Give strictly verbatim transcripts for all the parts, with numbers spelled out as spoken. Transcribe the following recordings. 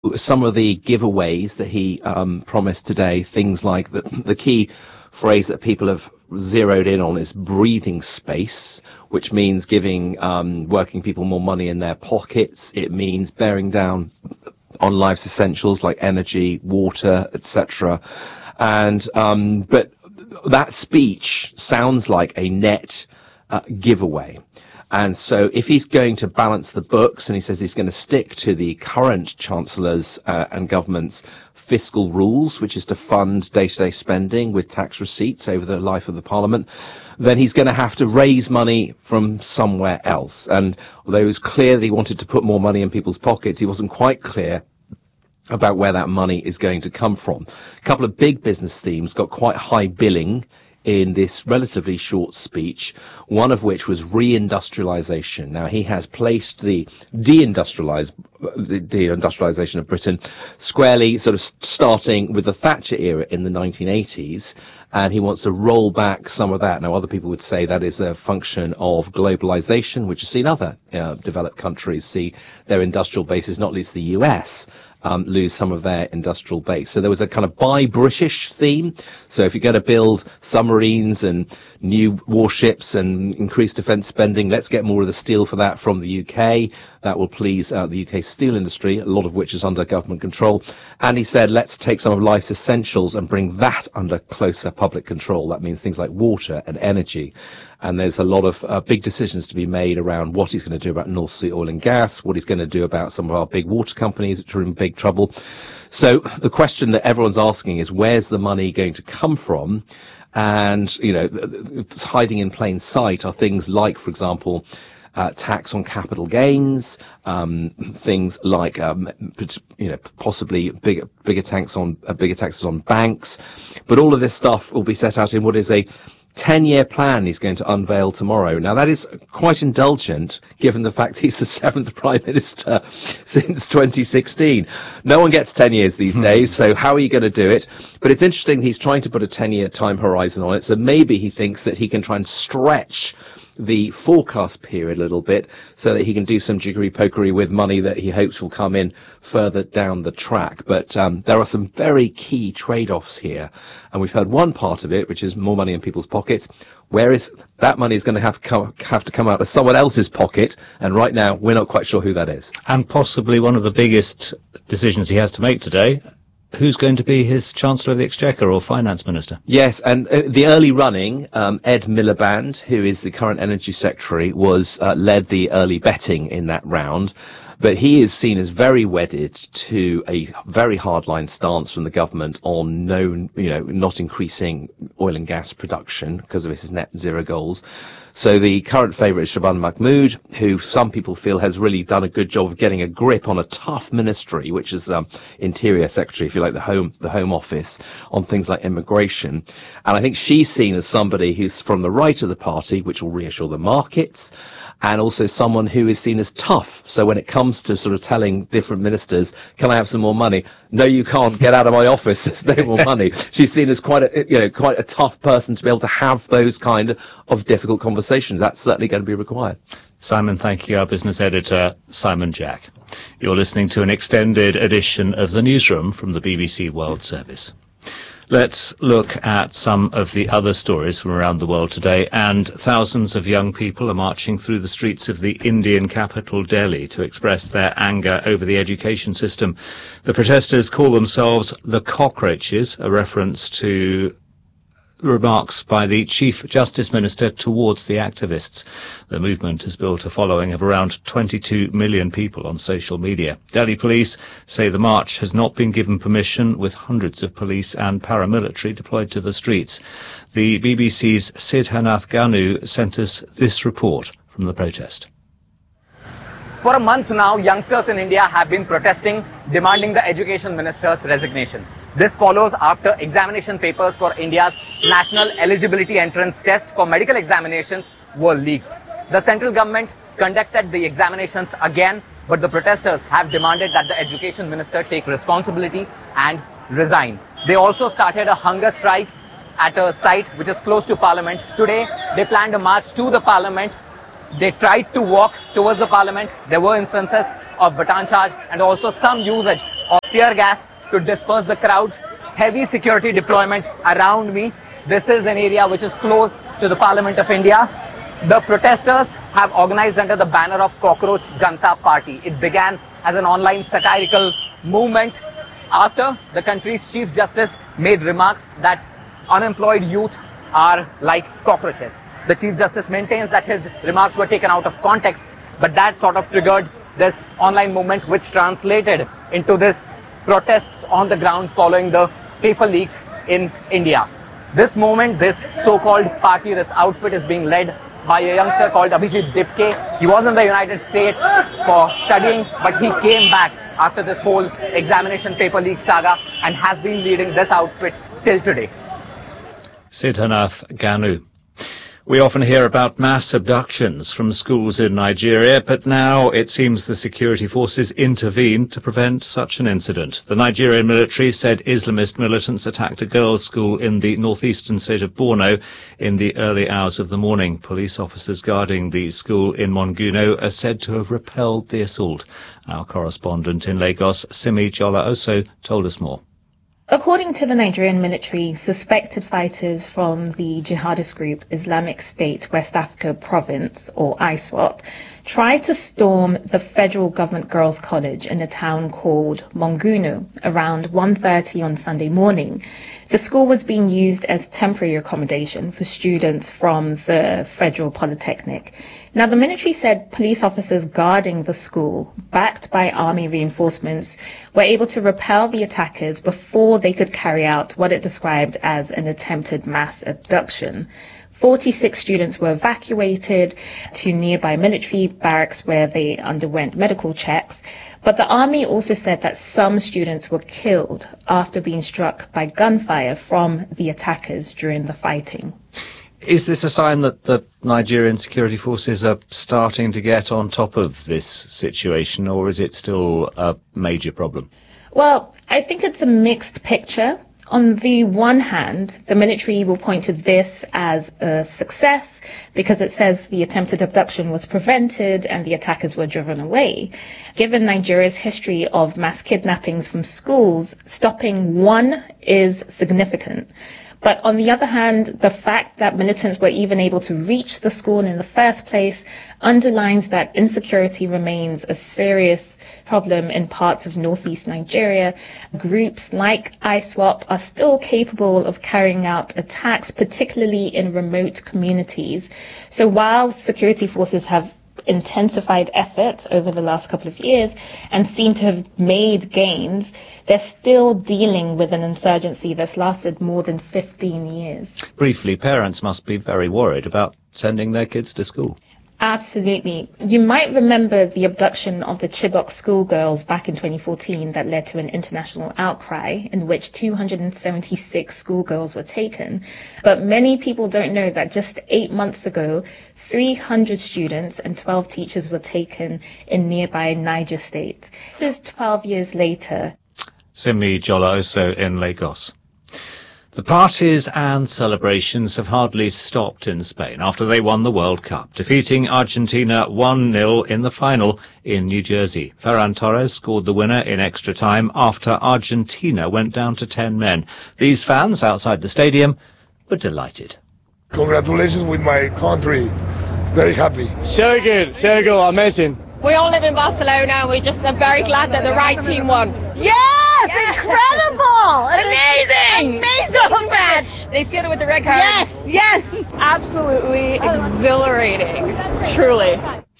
some of the giveaways that he um, promised today, things like the, the key phrase that people have zeroed in on is breathing space, which means giving um, working people more money in their pockets. It means bearing down on life's essentials like energy, water, et cetera. And um, but that speech sounds like a net uh, giveaway. And so if he's going to balance the books, and he says he's going to stick to the current Chancellor's uh, and government's fiscal rules, which is to fund day-to-day spending with tax receipts over the life of the Parliament, then he's going to have to raise money from somewhere else. And although it was clear that he wanted to put more money in people's pockets, he wasn't quite clear about where that money is going to come from. A couple of big business themes got quite high billing in this relatively short speech, one of which was reindustrialization. Now, he has placed the deindustrialize, the deindustrialization of Britain squarely sort of starting with the Thatcher era in the nineteen eighties, and he wants to roll back some of that. Now, other people would say that is a function of globalization, which has seen other uh, developed countries see their industrial bases, not least the U S, Um, lose some of their industrial base. So there was a kind of buy British theme. So if you're going to build submarines and new warships and increase defence spending, let's get more of the steel for that from the U K. That will please uh, the U K steel industry, a lot of which is under government control. And he said, let's take some of life's essentials and bring that under closer public control. That means things like water and energy. And there's a lot of uh, big decisions to be made around what he's going to do about North Sea oil and gas, what he's going to do about some of our big water companies which are in big trouble. So the question that everyone's asking is, where's the money going to come from? And, you know, hiding in plain sight are things like, for example, Uh, tax on capital gains, um, things like, um, you know, possibly bigger, bigger tax on, uh, bigger taxes on banks. But all of this stuff will be set out in what is a ten-year plan he's going to unveil tomorrow. Now, that is quite indulgent, given the fact he's the seventh Prime Minister since twenty sixteen. No one gets ten years these days, so how are you going to do it? But it's interesting he's trying to put a ten-year time horizon on it, so maybe he thinks that he can try and stretch the forecast period a little bit so that he can do some jiggery-pokery with money that he hopes will come in further down the track. But um, there are some very key trade-offs here, and we've heard one part of it, which is more money in people's pockets, whereas that money is going to have, come, have to come out of someone else's pocket, and right now we're not quite sure who that is. And possibly one of the biggest decisions he has to make today, who's going to be his Chancellor of the Exchequer or Finance Minister? Yes, and uh, the early running, um, Ed Miliband, who is the current Energy Secretary, was uh, led the early betting in that round. But he is seen as very wedded to a very hardline stance from the government on no, you know, not increasing oil and gas production because of his net zero goals. So the current favourite is Shaban Mahmood, who some people feel has really done a good job of getting a grip on a tough ministry, which is um, Interior Secretary, if you like, the Home, the Home Office, on things like immigration. And I think she's seen as somebody who's from the right of the party, which will reassure the markets, and also someone who is seen as tough. So when it comes to sort of telling different ministers, can I have some more money? No, you can't. Get out of my office. There's no more money. She's seen as quite a, you know, quite a tough person to be able to have those kind of difficult conversations. That's certainly going to be required. Simon, thank you. Our business editor, Simon Jack. You're listening to an extended edition of The Newsroom from the B B C World Service. Let's look at some of the other stories from around the world today. And thousands of young people are marching through the streets of the Indian capital, Delhi, to express their anger over the education system. The protesters call themselves the Cockroaches, a reference to remarks by the Chief Justice Minister towards the activists. The movement has built a following of around twenty-two million people on social media. Delhi police say the march has not been given permission, with hundreds of police and paramilitary deployed to the streets. The B B C's Siddharnath Ganu sent us this report from the protest. For a month now, youngsters in India have been protesting, demanding the Education Minister's resignation. This follows after examination papers for India's National Eligibility Entrance Test for medical examinations were leaked. The central government conducted the examinations again, but the protesters have demanded that the Education Minister take responsibility and resign. They also started a hunger strike at a site which is close to Parliament. Today, they planned a march to the Parliament. They tried to walk towards the Parliament. There were instances of baton charge and also some usage of tear gas to disperse the crowds. Heavy security deployment around me. This is an area which is close to the Parliament of India. The protesters have organized under the banner of Cockroach Janata Party. It began as an online satirical movement after the country's Chief Justice made remarks that unemployed youth are like cockroaches. The Chief Justice maintains that his remarks were taken out of context, but that sort of triggered this online movement, which translated into this protests on the ground following the paper leaks in India. This movement, this so-called party, this outfit is being led by a youngster called Abhijit Dipke. He was in the United States for studying, but he came back after this whole examination paper leak saga and has been leading this outfit till today. Siddharnath Ganu. We often hear about mass abductions from schools in Nigeria, but now it seems the security forces intervened to prevent such an incident. The Nigerian military said Islamist militants attacked a girls' school in the northeastern state of Borno in the early hours of the morning. Police officers guarding the school in Monguno are said to have repelled the assault. Our correspondent in Lagos, Simi Jola Oso, told us more. According to the Nigerian military, suspected fighters from the jihadist group Islamic State West Africa Province, or I SWAP, tried to storm the federal government girls' college in a town called Monguno around one thirty on Sunday morning. The school was being used as temporary accommodation for students from the Federal Polytechnic. Now, the military said police officers guarding the school, backed by army reinforcements, were able to repel the attackers before they could carry out what it described as an attempted mass abduction. forty-six students were evacuated to nearby military barracks where they underwent medical checks. But the army also said that some students were killed after being struck by gunfire from the attackers during the fighting. Is this a sign that the Nigerian security forces are starting to get on top of this situation, or is it still a major problem? Well, I think it's a mixed picture. On the one hand, the military will point to this as a success because it says the attempted abduction was prevented and the attackers were driven away. Given Nigeria's history of mass kidnappings from schools, stopping one is significant. But on the other hand, the fact that militants were even able to reach the school in the first place underlines that insecurity remains a serious problem in parts of northeast Nigeria. Groups like I SWAP are still capable of carrying out attacks, particularly in remote communities. So while security forces have intensified efforts over the last couple of years and seem to have made gains, they're still dealing with an insurgency that's lasted more than fifteen years. Briefly, parents must be very worried about sending their kids to school. Absolutely. You might remember the abduction of the Chibok schoolgirls back in twenty fourteen that led to an international outcry in which two hundred seventy-six schoolgirls were taken. But many people don't know that just eight months ago, three hundred students and twelve teachers were taken in nearby Niger State. This is twelve years later. Simi Jola Oso in Lagos. The parties and celebrations have hardly stopped in Spain after they won the World Cup, defeating Argentina one nil in the final in New Jersey. Ferran Torres scored the winner in extra time after Argentina went down to ten men. These fans outside the stadium were delighted. Congratulations with my country. Very happy. So good, so good, amazing. We all live in Barcelona and we just are very glad that the right team won. Yes! yes. Incredible! Amazing! Amazing match! They scored it with the red card. Yes! Yes! Absolutely exhilarating. Truly.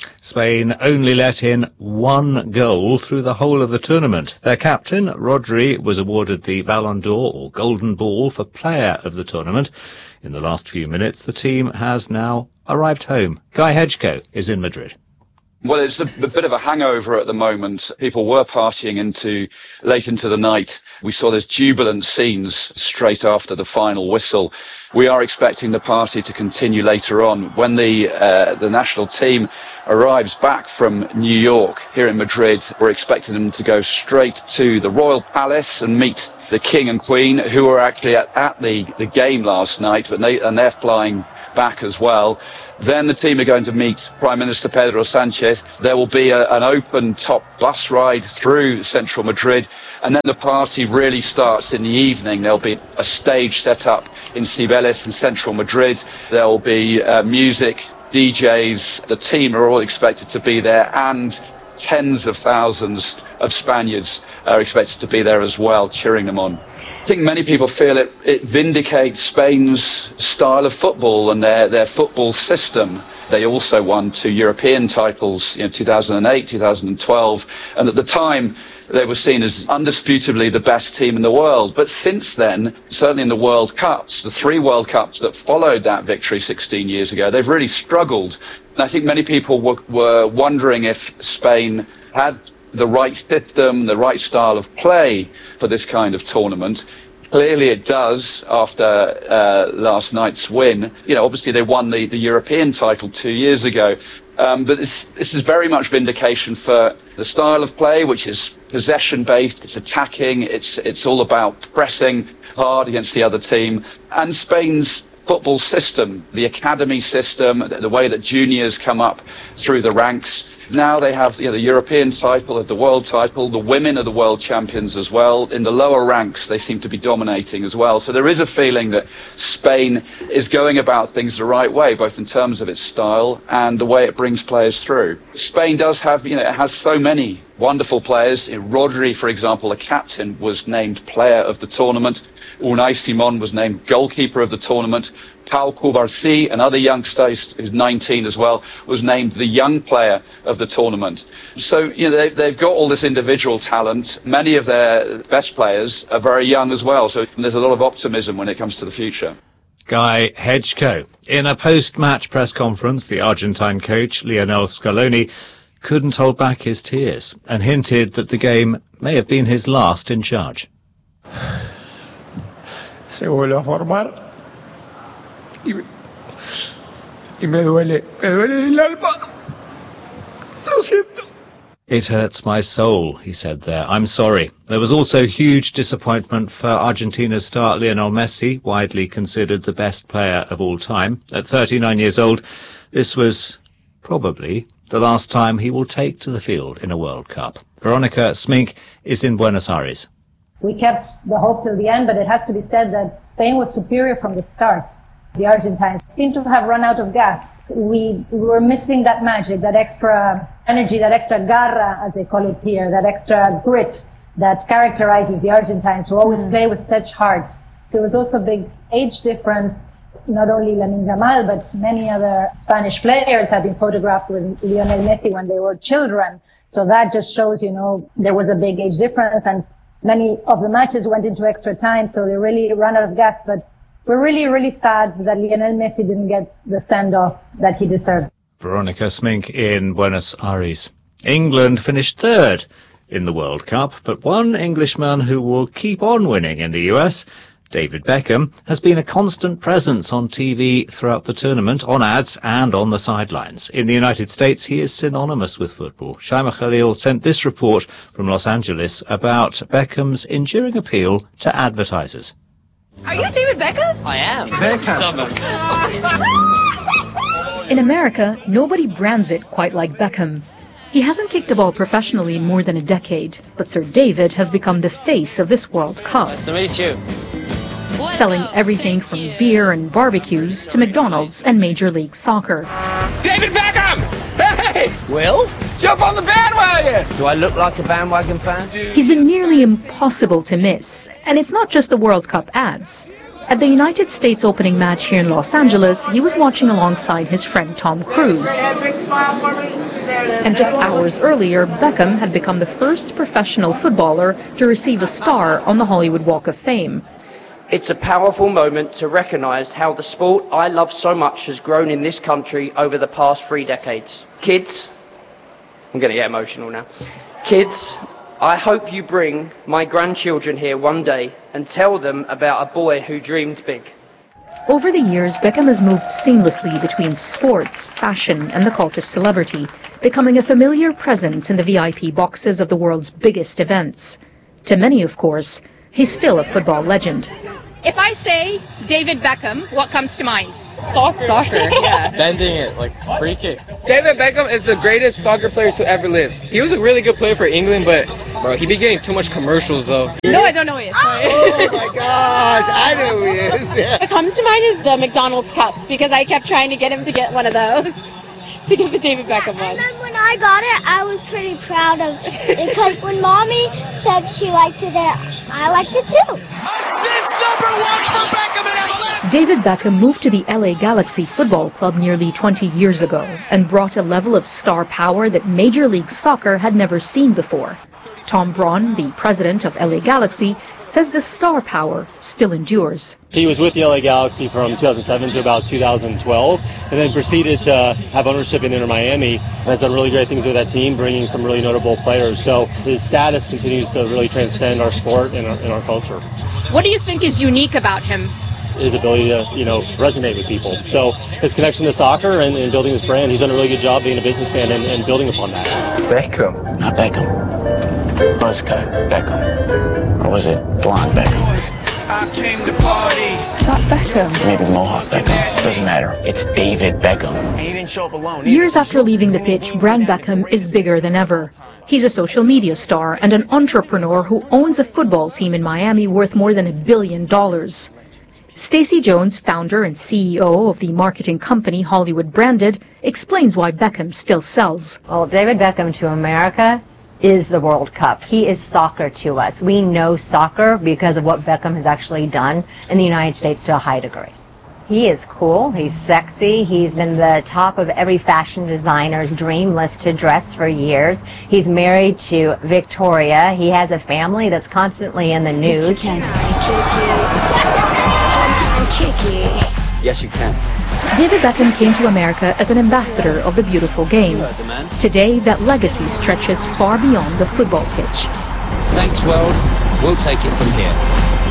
Spain only let in one goal through the whole of the tournament. Their captain, Rodri, was awarded the Ballon d'Or, or Golden Ball, for player of the tournament. In the last few minutes, the team has now arrived home. Guy Hedgecoe is in Madrid. Well, it's a, a bit of a hangover at the moment. People were partying into late into the night. We saw those jubilant scenes straight after the final whistle. We are expecting the party to continue later on. When the uh, the national team arrives back from New York here in Madrid, we're expecting them to go straight to the Royal Palace and meet the King and Queen, who were actually at, at the, the game last night, but they, and they're flying back as well. Then the team are going to meet Prime Minister Pedro Sanchez. There will be a, an open-top bus ride through central Madrid, and then the party really starts in the evening. There'll be a stage set up in Cibeles in central Madrid. There will be uh, music, D Js. The team are all expected to be there, and tens of thousands of Spaniards are expected to be there as well, cheering them on. I think many people feel it, it vindicates Spain's style of football and their, their football system. They also won two European titles in two thousand eight, two thousand twelve, and at the time they were seen as undisputably the best team in the world. But since then, certainly in the World Cups, the three World Cups that followed that victory sixteen years ago, they've really struggled. And I think many people were, were wondering if Spain had the right system, the right style of play for this kind of tournament. Clearly it does after uh, last night's win. You know, obviously they won the, the European title two years ago. Um, but this, this is very much vindication for the style of play, which is possession-based, it's attacking, it's, it's all about pressing hard against the other team. And Spain's football system, the academy system, the way that juniors come up through the ranks. Now they have, you know, the European title, the world title, the women are the world champions as well. In the lower ranks, they seem to be dominating as well. So there is a feeling that Spain is going about things the right way, both in terms of its style and the way it brings players through. Spain does have, you know, it has so many wonderful players. Rodri, for example, the captain, was named player of the tournament. Unai Simon was named goalkeeper of the tournament. Pau Cubarsí, another youngster who's nineteen as well, was named the young player of the tournament. So, you know, they, they've got all this individual talent. Many of their best players are very young as well, so there's a lot of optimism when it comes to the future. Guy Hedgecoe. In a post-match press conference, the Argentine coach, Lionel Scaloni, couldn't hold back his tears and hinted that the game may have been his last in charge. Se vuelve a formar y, y me duele, me duele el alma. Lo siento. It hurts my soul, he said there. I'm sorry. There was also huge disappointment for Argentina's star Lionel Messi, widely considered the best player of all time. At thirty-nine years old, this was probably the last time he will take to the field in a World Cup. Veronica Smink is in Buenos Aires. We kept the hope till the end, but it has to be said that Spain was superior from the start. The Argentines seemed to have run out of gas. We, we were missing that magic, that extra energy, that extra garra, as they call it here, that extra grit that characterizes the Argentines, who always play with such heart. There was also a big age difference. Not only Lamine Yamal, but many other Spanish players have been photographed with Lionel Messi when they were children. So that just shows, you know, there was a big age difference, and many of the matches went into extra time, so they really ran out of gas. But we're really, really sad that Lionel Messi didn't get the send-off that he deserved. Veronica Smink in Buenos Aires. England finished third in the World Cup, but one Englishman who will keep on winning in the U S, David Beckham, has been a constant presence on T V throughout the tournament, on ads and on the sidelines. In the United States, he is synonymous with football. Shaima Khalil sent this report from Los Angeles about Beckham's enduring appeal to advertisers. Are you David Beckham? I am. In America, nobody brands it quite like Beckham. He hasn't kicked a ball professionally in more than a decade, but Sir David has become the face of this World Cup. Nice to meet you. Selling everything from beer and barbecues to McDonald's and Major League Soccer. David Beckham! Hey! Will? Jump on the bandwagon! Do I look like a bandwagon fan? He's been nearly impossible to miss, and it's not just the World Cup ads. At the United States opening match here in Los Angeles, he was watching alongside his friend Tom Cruise. And just hours earlier, Beckham had become the first professional footballer to receive a star on the Hollywood Walk of Fame. It's a powerful moment to recognise how the sport I love so much has grown in this country over the past three decades. Kids, I'm going to get emotional now. Kids, I hope you bring my grandchildren here one day and tell them about a boy who dreamed big. Over the years, Beckham has moved seamlessly between sports, fashion and the cult of celebrity, becoming a familiar presence in the V I P boxes of the world's biggest events. To many, of course, he's still a football legend. If I say David Beckham, what comes to mind? Soccer. Soccer, yeah. Bending it, like free kick. David Beckham is the greatest soccer player to ever live. He was a really good player for England, but bro, he be getting too much commercials though. No, I don't know who he is. Sorry. Oh my gosh, I know who he is. Yeah. What comes to mind is the McDonald's cups, because I kept trying to get him to get one of those. To get the David Beckham one. And then when I got it, I was pretty proud of it, because when Mommy said she liked it, I liked it too. Assist number one for Beckham and M L S. David Beckham moved to the L A Galaxy Football Club nearly twenty years ago and brought a level of star power that Major League Soccer had never seen before. Tom Braun, the president of L A Galaxy, says the star power still endures. He was with the L A Galaxy from two thousand seven to about two thousand twelve, and then proceeded to have ownership in Inter Miami. Has done really great things with that team, bringing some really notable players. So his status continues to really transcend our sport and our, and our culture. What do you think is unique about him? His ability to, you know, resonate with people. So his connection to soccer and, and building his brand, he's done a really good job being a businessman and, and building upon that. Beckham, not Beckham. Buzzcut Beckham. Or was it blonde Beckham? I came to party. Is that Beckham? Maybe Mohawk Beckham. Doesn't matter. It's David Beckham. And he didn't show up alone. Years after leaving the pitch, Brand Beckham is bigger than ever. He's a social media star and an entrepreneur who owns a football team in Miami worth more than a billion dollars. Stacey Jones, founder and C E O of the marketing company Hollywood Branded, explains why Beckham still sells. Well, David Beckham to America is the World Cup. He is soccer to us. We know soccer because of what Beckham has actually done in the United States to a high degree. He is cool. He's sexy. He's been the top of every fashion designer's dream list to dress for years. He's married to Victoria. He has a family that's constantly in the news. Yes, you can. David Beckham came to America as an ambassador of the beautiful game. Today, that legacy stretches far beyond the football pitch. Thanks, world. We'll take it from here.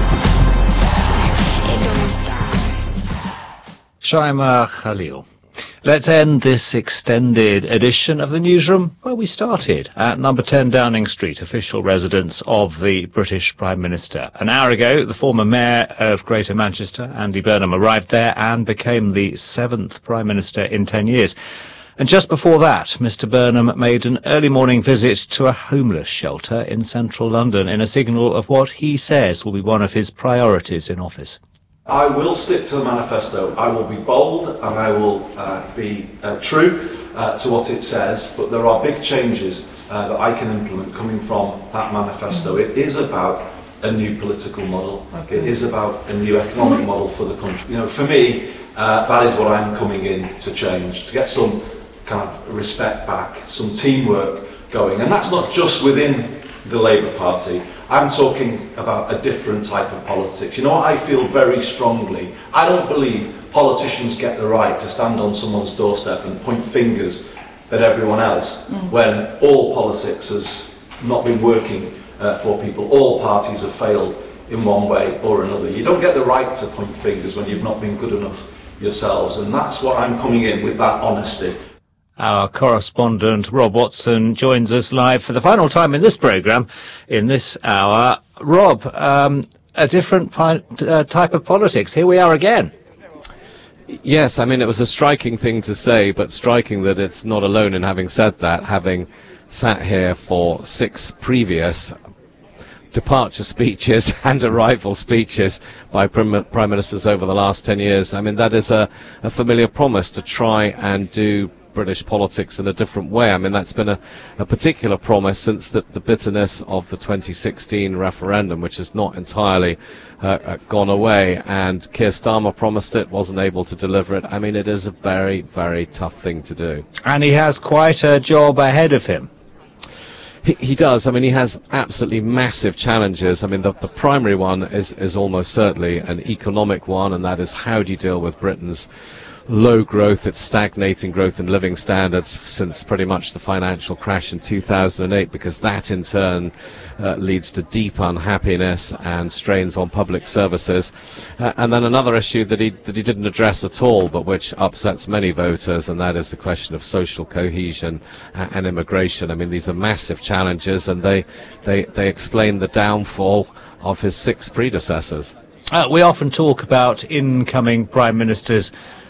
Shaima Khalil. Let's end this extended edition of the Newsroom where we started, at number ten Downing Street, official residence of the British Prime Minister. An hour ago, the former Mayor of Greater Manchester, Andy Burnham, arrived there and became the seventh Prime Minister in ten years. And just before that, Mister Burnham made an early morning visit to a homeless shelter in central London in a signal of what he says will be one of his priorities in office. I will stick to the manifesto. I will be bold and I will uh, be uh, true uh, to what it says, but there are big changes uh, that I can implement coming from that manifesto. It is about a new political model. Okay. It is about a new economic model for the country. You know, for me, uh, that is what I'm coming in to change, to get some kind of respect back, some teamwork going. And that's not just within the Labour Party. I'm talking about a different type of politics. You know what I feel very strongly? I don't believe politicians get the right to stand on someone's doorstep and point fingers at everyone else mm. when all politics has not been working uh, for people. All parties have failed in one way or another. You don't get the right to point fingers when you've not been good enough yourselves, and that's what I'm coming in with, that honesty. Our correspondent Rob Watson joins us live for the final time in this programme in this hour. Rob, um, a different pi- uh, type of politics. Here we are again. Yes, I mean, it was a striking thing to say, but striking that it's not alone in having said that, having sat here for six previous departure speeches and arrival speeches by prim- prime ministers over the last ten years. I mean, that is a, a familiar promise to try and do British politics in a different way. I mean, that's been a, a particular promise since the, the bitterness of the twenty sixteen referendum, which has not entirely uh, uh, gone away. And Keir Starmer promised it, wasn't able to deliver it. I mean, it is a very, very tough thing to do. And he has quite a job ahead of him. He, he does. I mean, he has absolutely massive challenges. I mean, the, the primary one is, is almost certainly an economic one, and that is how do you deal with Britain's low growth, its stagnating growth in living standards since pretty much the financial crash in two thousand eight, because that in turn uh, leads to deep unhappiness and strains on public services. Uh, and then another issue that he that he didn't address at all, but which upsets many voters, and that is the question of social cohesion uh, and immigration. I mean, these are massive challenges, and they they they explain the downfall of his six predecessors. Uh, we often talk about incoming prime ministers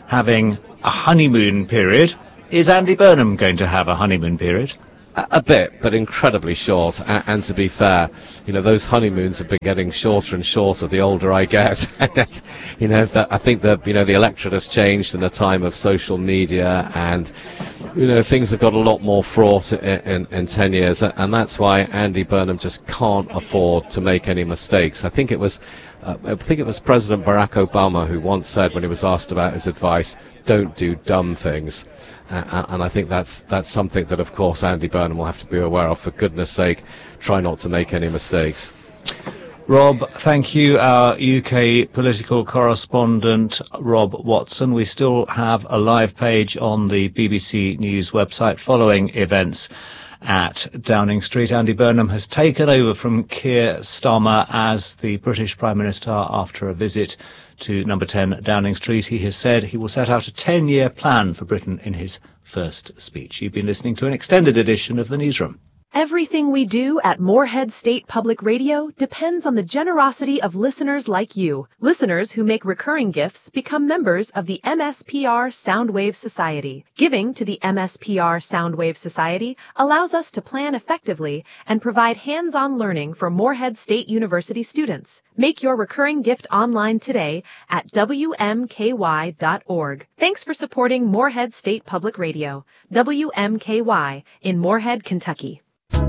having a honeymoon period. Is Andy Burnham going to have a honeymoon period? A bit, but incredibly short. And, and to be fair, you know, those honeymoons have been getting shorter and shorter the older I get. you know, that I think that, you know, the electorate has changed in a time of social media, and, you know, things have got a lot more fraught in, in, in ten years. And that's why Andy Burnham just can't afford to make any mistakes. I think it was, uh, I think it was President Barack Obama who once said, when he was asked about his advice, don't do dumb things. Uh, and I think that's that's something that, of course, Andy Burnham will have to be aware of. For goodness sake, try not to make any mistakes. Rob, thank you. Our U K political correspondent, Rob Watson. We still have a live page on the B B C News website following events at Downing Street. Andy Burnham has taken over from Keir Starmer as the British Prime Minister after a visit to number ten Downing Street. He has said he will set out a ten-year plan for Britain in his first speech. You've been listening to an extended edition of The Newsroom. Everything we do at Moorhead State Public Radio depends on the generosity of listeners like you. Listeners who make recurring gifts become members of the M S P R Soundwave Society. Giving to the M S P R Soundwave Society allows us to plan effectively and provide hands-on learning for Moorhead State University students. Make your recurring gift online today at W M K Y dot org. Thanks for supporting Moorhead State Public Radio, W M K Y, in Moorhead, Kentucky.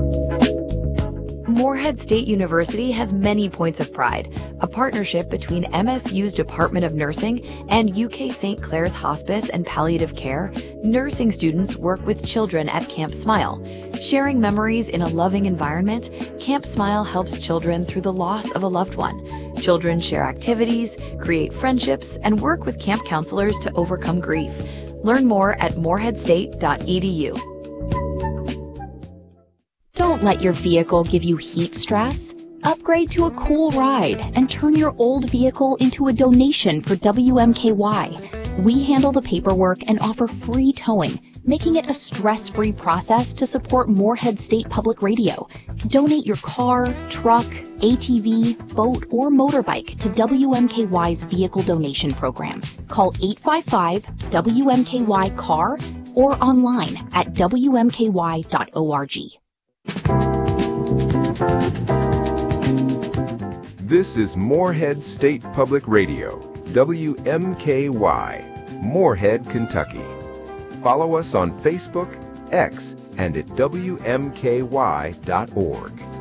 Moorhead State University has many points of pride. A partnership between M S U's Department of Nursing and U K Saint Clair's Hospice and Palliative Care, nursing students work with children at Camp Smile. Sharing memories in a loving environment, Camp Smile helps children through the loss of a loved one. Children share activities, create friendships, and work with camp counselors to overcome grief. Learn more at moorhead state dot e d u. Don't let your vehicle give you heat stress. Upgrade to a cool ride and turn your old vehicle into a donation for W M K Y. We handle the paperwork and offer free towing, making it a stress-free process to support Moorhead State Public Radio. Donate your car, truck, A T V, boat, or motorbike to W M K Y's Vehicle Donation Program. Call eight five five W M K Y C A R or online at W M K Y dot org. This is Moorhead State Public Radio, W M K Y, Moorhead, Kentucky. Follow us on Facebook, X, and at W M K Y dot org.